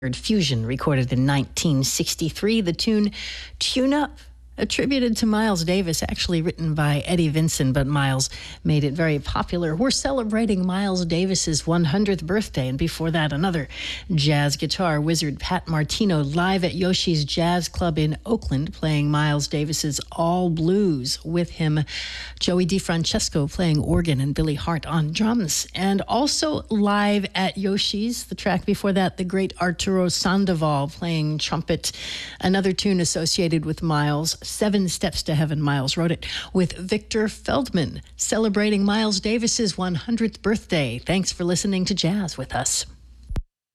Fusion, recorded in 1963. The tune Tune Up, attributed to Miles Davis, actually written by Eddie Vinson, but Miles made it very popular. We're celebrating Miles Davis's 100th birthday, and before that, another jazz guitar wizard, Pat Martino, live at Yoshi's Jazz Club in Oakland, playing Miles Davis's All Blues. With him, Joey DeFrancesco playing organ and Billy Hart on drums. And also live at Yoshi's, the track before that, the great Arturo Sandoval playing trumpet, another tune associated with Miles, 7 Steps to Heaven. Miles wrote it with Victor Feldman, celebrating Miles Davis's 100th birthday. Thanks for listening to Jazz with us.